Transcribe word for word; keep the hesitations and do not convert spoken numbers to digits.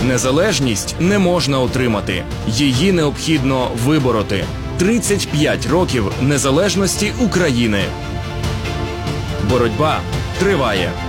Незалежність не можна отримати. Її необхідно вибороти. тридцять п'ять років незалежності України. Боротьба триває.